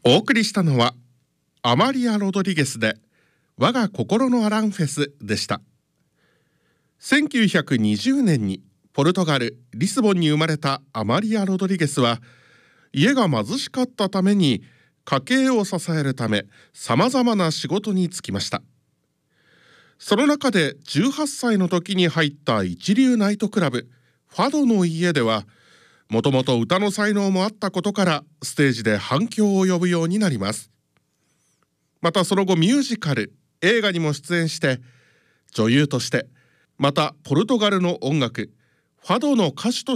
お送りしたのはアマリア・ロドリゲスで我が心のアランフェスでした。1920年にポルトガル・リスボンに生まれたアマリア・ロドリゲスは、家が貧しかったために家計を支えるためさまざまな仕事に就きました。その中で18歳の時に入った一流ナイトクラブファドの家では、もともと歌の才能もあったことからステージで反響を呼ぶようになります。またその後ミュージカル、映画にも出演して女優として、またポルトガルの音楽ファドの歌手と